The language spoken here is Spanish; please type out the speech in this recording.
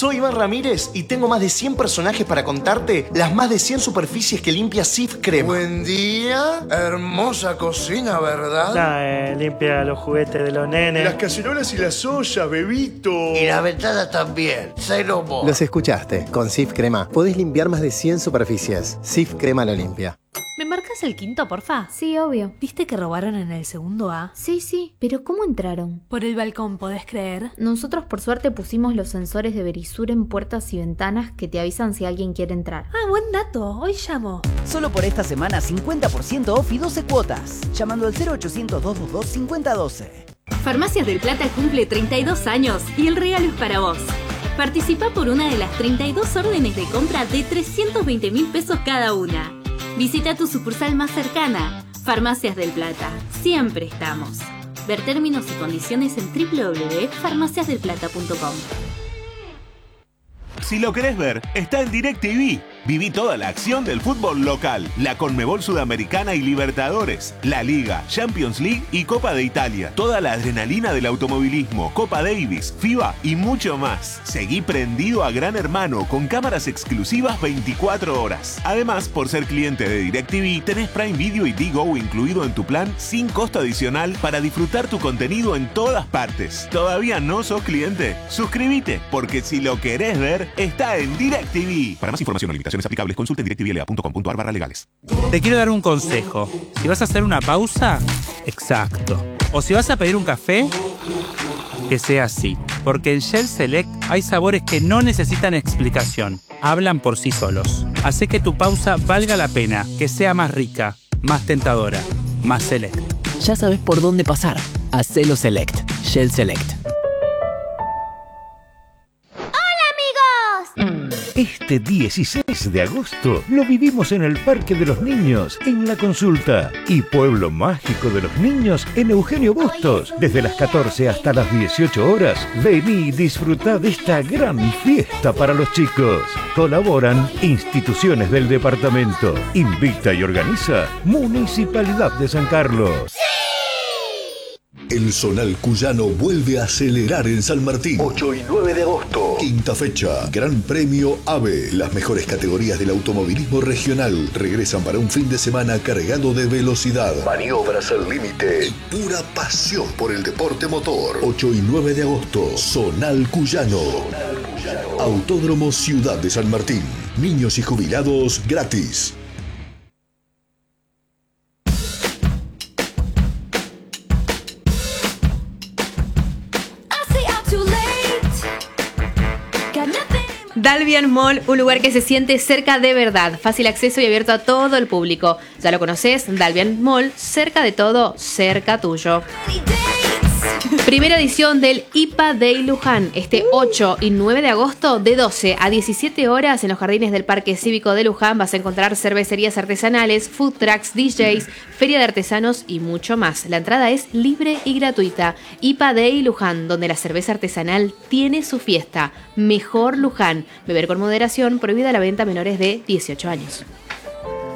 Soy Iván Ramírez y tengo más de 100 personajes para contarte las más de 100 superficies que limpia Cif Crema. Buen día, hermosa cocina, ¿verdad? Limpia los juguetes de los nenes. Las cacerolas y las ollas, bebito. Y la ventana también, cero more. Los escuchaste. Con Cif Crema podés limpiar más de 100 superficies. Cif Crema lo limpia. ¿Me marcas el quinto, porfa? Sí, obvio. ¿Viste que robaron en el segundo A? Sí, pero ¿cómo entraron? Por el balcón, ¿podés creer? Nosotros por suerte pusimos los sensores de Verisur en puertas y ventanas que te avisan si alguien quiere entrar. Ah, buen dato. Hoy llamo. Solo por esta semana 50% off y 12 cuotas. Llamando al 0800-222-5012. Farmacias del Plata cumple 32 años y el regalo es para vos. Participa por una de las 32 órdenes de compra de 320.000 pesos cada una. Visita tu sucursal más cercana. Farmacias del Plata. Siempre estamos. Ver términos y condiciones en www.farmaciasdelplata.com. Si lo querés ver, está en DirecTV. Viví toda la acción del fútbol local, la Conmebol Sudamericana y Libertadores, la Liga, Champions League y Copa de Italia. Toda la adrenalina del automovilismo, Copa Davis, FIBA y mucho más. Seguí prendido a Gran Hermano con cámaras exclusivas 24 horas. Además, por ser cliente de DirecTV, tenés Prime Video y Digo incluido en tu plan sin costo adicional para disfrutar tu contenido en todas partes. ¿Todavía no sos cliente? Suscríbete, porque si lo querés ver, está en DirecTV. Para más información o limitaciones aplicables, consulte en directvla.com.ar/legales. Te quiero dar un consejo. Si vas a hacer una pausa, exacto. O si vas a pedir un café, que sea así. Porque en Shell Select hay sabores que no necesitan explicación. Hablan por sí solos. Hace que tu pausa valga la pena, que sea más rica, más tentadora, más select. Ya sabes por dónde pasar. Hacelo Select. Shell Select. Este 16 de agosto lo vivimos en el Parque de los Niños, en La Consulta, y Pueblo Mágico de los Niños en Eugenio Bustos. Desde las 14 hasta las 18 horas, vení y disfrutá de esta gran fiesta para los chicos. Colaboran instituciones del departamento. Invita y organiza Municipalidad de San Carlos. El Zonal Cuyano vuelve a acelerar en San Martín. 8 y 9 de agosto. Quinta fecha. Gran Premio AVE. Las mejores categorías del automovilismo regional regresan para un fin de semana cargado de velocidad, maniobras al límite y pura pasión por el deporte motor. 8 y 9 de agosto. Zonal Cuyano. Autódromo Ciudad de San Martín. Niños y jubilados gratis. Dalvian Mall, un lugar que se siente cerca de verdad, fácil acceso y abierto a todo el público. Ya lo conoces, Dalvian Mall, cerca de todo, cerca tuyo. Primera edición del IPA Day Luján, este 8 y 9 de agosto, de 12 a 17 horas en los jardines del Parque Cívico de Luján vas a encontrar cervecerías artesanales, food trucks, DJs, feria de artesanos y mucho más. La entrada es libre y gratuita. IPA Day Luján, donde la cerveza artesanal tiene su fiesta. Mejor Luján. Beber con moderación, prohibida la venta a menores de 18 años.